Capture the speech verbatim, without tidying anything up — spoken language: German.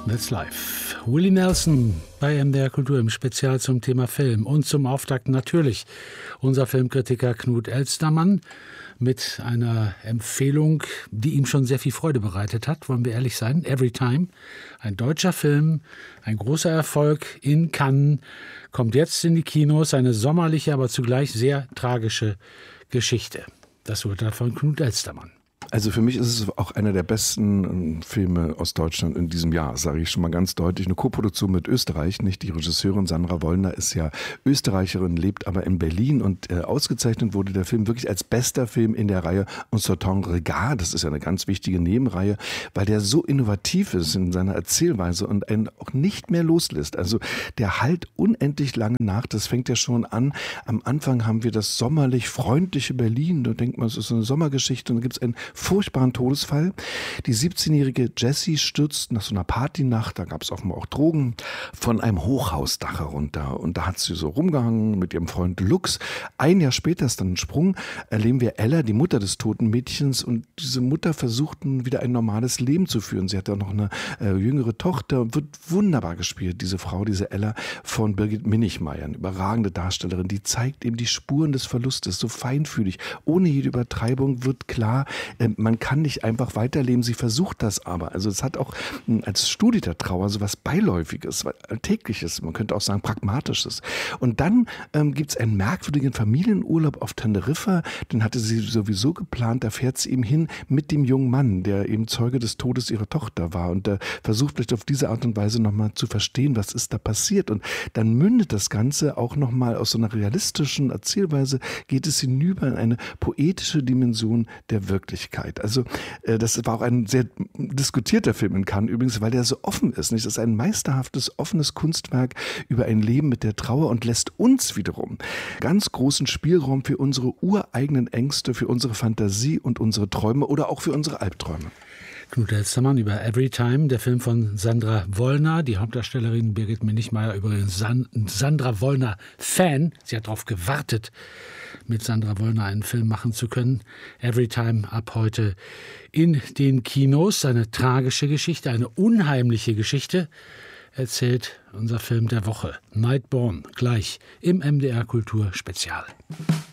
That's Life. Willie Nelson bei M D R Kultur im Spezial zum Thema Film. Und zum Auftakt natürlich unser Filmkritiker Knut Elstermann mit einer Empfehlung, die ihm schon sehr viel Freude bereitet hat, wollen wir ehrlich sein. Every Time, ein deutscher Film, ein großer Erfolg in Cannes, kommt jetzt in die Kinos, eine sommerliche, aber zugleich sehr tragische Geschichte. Das Urteil von Knut Elstermann. Also für mich ist es auch einer der besten Filme aus Deutschland in diesem Jahr, sage ich schon mal ganz deutlich. Eine Koproduktion mit Österreich, nicht? Die Regisseurin Sandra Wollner ist ja Österreicherin, lebt aber in Berlin und äh, ausgezeichnet wurde der Film wirklich als bester Film in der Reihe Un certain regard. Das ist ja eine ganz wichtige Nebenreihe, weil der so innovativ ist in seiner Erzählweise und einen auch nicht mehr loslässt. Also der halt unendlich lange nach. Das fängt ja schon an. Am Anfang haben wir das sommerlich freundliche Berlin. Da denkt man, es ist eine Sommergeschichte und dann gibt es einen furchtbaren Todesfall. Die siebzehnjährige Jessie stürzt nach so einer Partynacht, da gab es offenbar auch Drogen, von einem Hochhausdach herunter. Und da hat sie so rumgehangen mit ihrem Freund Lux. Ein Jahr später ist dann ein Sprung, erleben wir Ella, die Mutter des toten Mädchens. Und diese Mutter versucht nun wieder ein normales Leben zu führen. Sie hat ja noch eine äh, jüngere Tochter und wird wunderbar gespielt, diese Frau, diese Ella von Birgit Minichmeier. Eine überragende Darstellerin, die zeigt eben die Spuren des Verlustes, so feinfühlig. Ohne jede Übertreibung wird klar, äh, man kann nicht einfach weiterleben, sie versucht das aber. Also es hat auch als Studie der Trauer so was Beiläufiges, was Alltägliches, man könnte auch sagen Pragmatisches. Und dann ähm, gibt es einen merkwürdigen Familienurlaub auf Teneriffa, den hatte sie sowieso geplant, da fährt sie eben hin mit dem jungen Mann, der eben Zeuge des Todes ihrer Tochter war und der versucht vielleicht auf diese Art und Weise nochmal zu verstehen, was ist da passiert. Und dann mündet das Ganze auch nochmal aus so einer realistischen Erzählweise, geht es hinüber in eine poetische Dimension der Wirklichkeit. Also äh, das war auch ein sehr diskutierter Film in Cannes übrigens, weil der so offen ist. Nicht? Das ist ein meisterhaftes, offenes Kunstwerk über ein Leben mit der Trauer und lässt uns wiederum ganz großen Spielraum für unsere ureigenen Ängste, für unsere Fantasie und unsere Träume oder auch für unsere Albträume. Knut Elstermann über Every Time, der Film von Sandra Wollner, die Hauptdarstellerin Birgit Minichmeier, übrigens San- Sandra Wollner-Fan. Sie hat darauf gewartet, mit Sandra Wollner einen Film machen zu können. Every Time ab heute in den Kinos. Eine tragische Geschichte, eine unheimliche Geschichte, erzählt unser Film der Woche. Nightborn, gleich im M D R Kultur Spezial.